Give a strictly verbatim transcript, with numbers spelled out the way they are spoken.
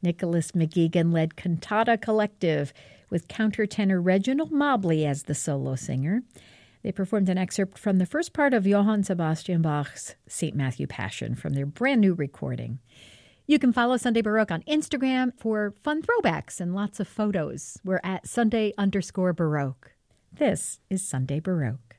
Nicholas McGeegan led Cantata Collective with countertenor Reginald Mobley as the solo singer. They performed an excerpt from the first part of Johann Sebastian Bach's Saint Matthew Passion from their brand new recording. You can follow Sunday Baroque on Instagram for fun throwbacks and lots of photos. We're at Sunday underscore Baroque. This is Sunday Baroque.